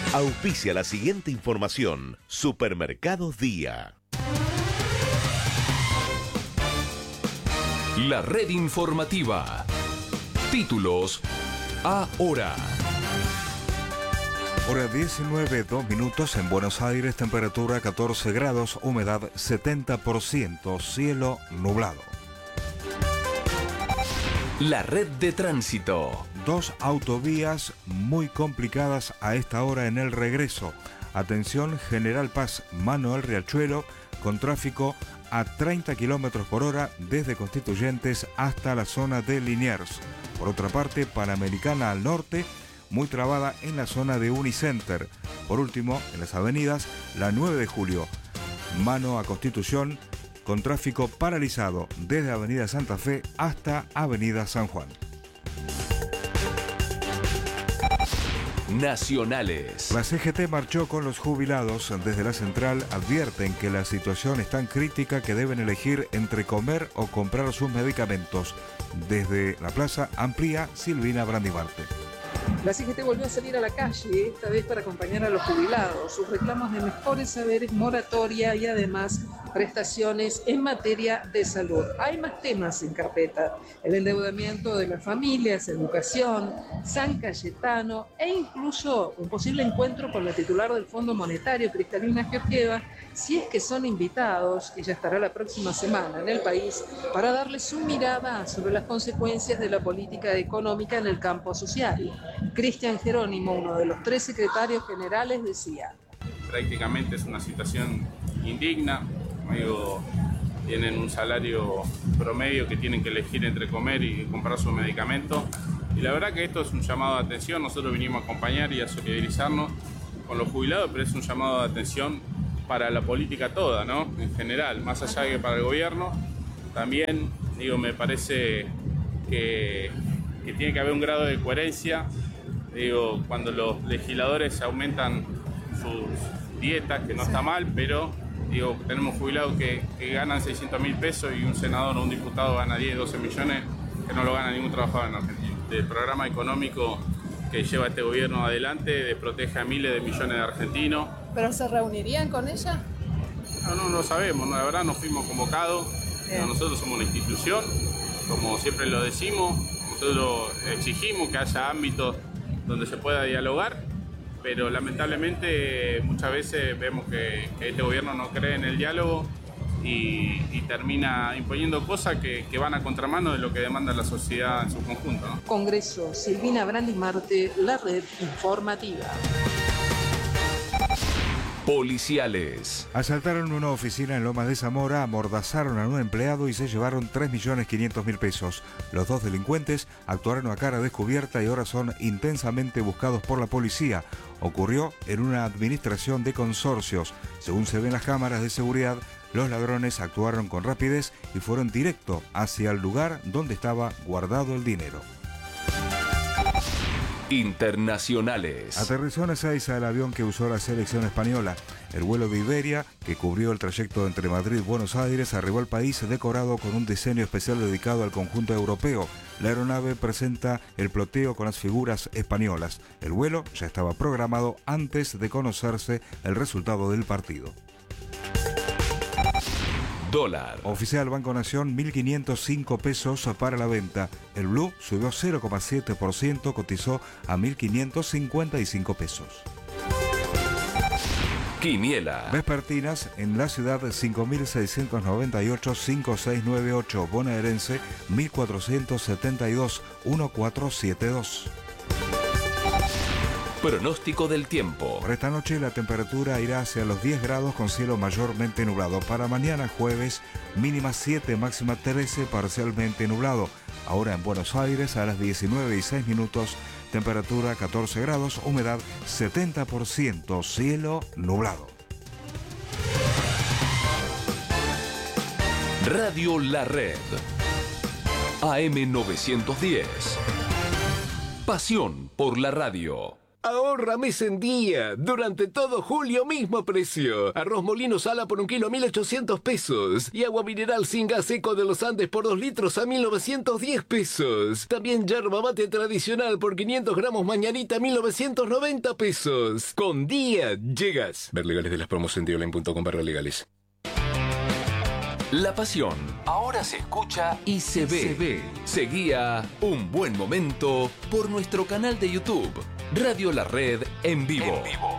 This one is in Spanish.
Auspicia la siguiente información. Supermercados Día. La red informativa. Títulos ahora. Hora 19, 2 minutos en Buenos Aires, temperatura 14 grados, humedad 70%, cielo nublado. La red de tránsito. 2 autovías muy complicadas a esta hora en el regreso. Atención, General Paz, Manuel Riachuelo, con tráfico a 30 km por hora desde Constituyentes hasta la zona de Liniers. Por otra parte, Panamericana al norte, muy trabada en la zona de Unicenter. Por último, en las avenidas, la 9 de julio, mano a Constitución, con tráfico paralizado desde Avenida Santa Fe hasta Avenida San Juan. Nacionales. La CGT marchó con los jubilados. Desde la central advierten que la situación es tan crítica que deben elegir entre comer o comprar sus medicamentos. Desde la plaza amplía Silvina Brandimarte. La CGT volvió a salir a la calle, esta vez para acompañar a los jubilados. Sus reclamos de mejores saberes, moratoria y además prestaciones en materia de salud. Hay más temas en carpeta: el endeudamiento de las familias, educación, San Cayetano e incluso un posible encuentro con la titular del Fondo Monetario, Cristalina Georgieva, si es que son invitados. Ella estará la próxima semana en el país para darle su mirada sobre las consecuencias de la política económica en el campo social. Cristian Jerónimo, uno de los 3 secretarios generales, decía: prácticamente es una situación indigna. Digo, tienen un salario promedio que tienen que elegir entre comer y comprar su medicamento. Y la verdad que esto es un llamado de atención. Nosotros vinimos a acompañar y a solidarizarnos con los jubilados, pero es un llamado de atención para la política toda, ¿no? En general, más allá de que para el gobierno. También, digo, me parece que tiene que haber un grado de coherencia. Digo, cuando los legisladores aumentan sus dietas, que no está mal, pero digo, tenemos jubilados que ganan 600.000 pesos y un senador o un diputado gana 10, 12 millones, que no lo gana ningún trabajador en Argentina. El programa económico que lleva este gobierno adelante protege a miles de millones de argentinos. ¿Pero se reunirían con ella? No lo sabemos, la verdad no fuimos convocados. Nosotros somos una institución, como siempre lo decimos. Nosotros exigimos que haya ámbitos donde se pueda dialogar, pero lamentablemente muchas veces vemos que este gobierno no cree en el diálogo y termina imponiendo cosas que van a contramano de lo que demanda la sociedad en su conjunto, ¿no? Congreso, Silvina Brandimarte, la red informativa. Policiales. Asaltaron una oficina en Lomas de Zamora, amordazaron a un empleado y se llevaron 3.500.000 pesos. Los 2 delincuentes actuaron a cara descubierta y ahora son intensamente buscados por la policía. Ocurrió en una administración de consorcios. Según se ven las cámaras de seguridad, los ladrones actuaron con rapidez y fueron directo hacia el lugar donde estaba guardado el dinero. Internacionales. Aterrizó en Ezeiza el avión que usó la selección española. El vuelo de Iberia, que cubrió el trayecto entre Madrid y Buenos Aires, arribó al país decorado con un diseño especial dedicado al conjunto europeo. La aeronave presenta el ploteo con las figuras españolas. El vuelo ya estaba programado antes de conocerse el resultado del partido. Dólar. Oficial Banco Nación, 1.505 pesos para la venta. El blue subió 0,7%, cotizó a 1.555 pesos. Quiniela. Vespertinas en la ciudad 5.698, 5698. Bonaerense 1.472, 1472. Pronóstico del tiempo. Por esta noche la temperatura irá hacia los 10 grados con cielo mayormente nublado. Para mañana jueves, mínima 7, máxima 13, parcialmente nublado. Ahora en Buenos Aires a las 19:06, temperatura 14 grados, humedad 70%, cielo nublado. Radio La Red. AM 910. Pasión por la radio. Ahorra mes en día. Durante todo julio mismo precio. Arroz Molino Sala por 1 kilo 1.800 pesos. Y agua mineral sin gas Eco de los Andes por 2 litros a 1.910 pesos. También yerba mate tradicional por 500 gramos mañanita 1.990 pesos. Con día llegas. Ver legales de las promos en dioline.com/legales. La pasión ahora se escucha y se ve. Seguía Un Buen Momento por nuestro canal de YouTube, Radio La Red en vivo.